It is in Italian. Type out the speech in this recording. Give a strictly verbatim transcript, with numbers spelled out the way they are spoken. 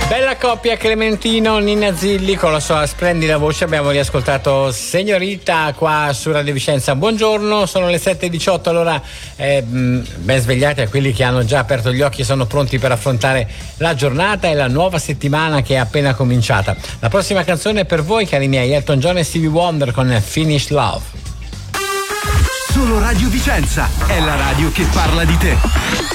Bella coppia, Clementino, Nina Zilli con la sua splendida voce. Abbiamo riascoltato Signorita qua su Radio Vicenza. Buongiorno, sono le sette e diciotto. Allora eh, ben svegliati a quelli che hanno già aperto gli occhi e sono pronti per affrontare la giornata e la nuova settimana che è appena cominciata. La prossima canzone è per voi, cari miei, Elton John e Stevie Wonder con Finish Love. Solo Radio Vicenza è la radio che parla di te.